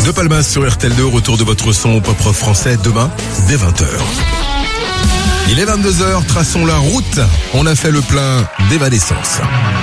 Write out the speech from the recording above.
De Palmas sur RTL2, retour de votre son pop rock français demain dès 20h. Il est 22h, traçons la route. On a fait le plein d'évanescence.